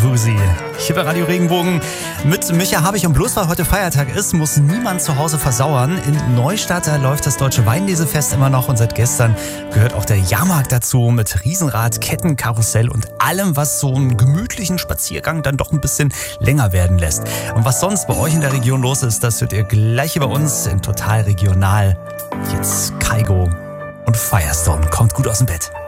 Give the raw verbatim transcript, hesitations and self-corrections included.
Wusi. Hier bei Radio Regenbogen mit Micha Habich, und bloß weil heute Feiertag ist, muss niemand zu Hause versauern. In Neustadt, da läuft das Deutsche Weinlesefest immer noch, und seit gestern gehört auch der Jahrmarkt dazu mit Riesenrad, Kettenkarussell und allem, was so einen gemütlichen Spaziergang dann doch ein bisschen länger werden lässt. Und was sonst bei euch in der Region los ist, das hört ihr gleich hier bei uns in Total Regional. Jetzt Kaigo und Firestone. Kommt gut aus dem Bett.